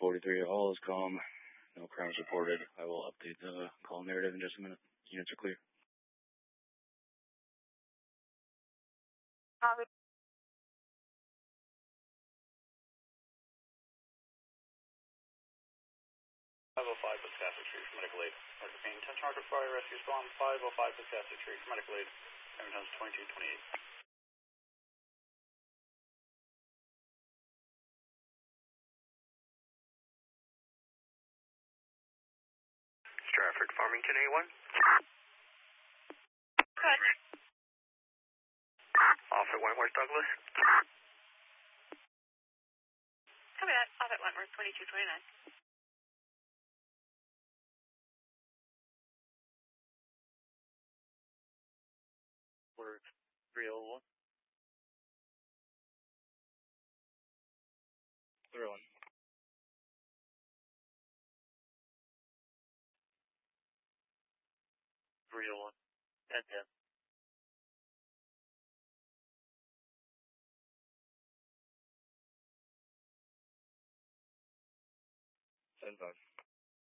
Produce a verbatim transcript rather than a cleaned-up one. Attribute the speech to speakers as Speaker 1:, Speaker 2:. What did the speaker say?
Speaker 1: forty-three, all is calm. No crimes reported. I will update the call narrative in just a minute. Units are clear.
Speaker 2: Copy.
Speaker 3: five oh five Piscataway Street for medical aid. Marker Payne, ten marker fire rescue spawn, five oh five Piscataway Street for medical aid. Everyone twenty-two twenty-eight.
Speaker 4: Stratford, Farmington A one.
Speaker 2: Good.
Speaker 4: Off at Wentworth, Douglas.
Speaker 2: Copy that. Off at Wentworth, twenty-two twenty-nine.
Speaker 1: We're three oh one. three oh one. three oh one. ten ten. ten five.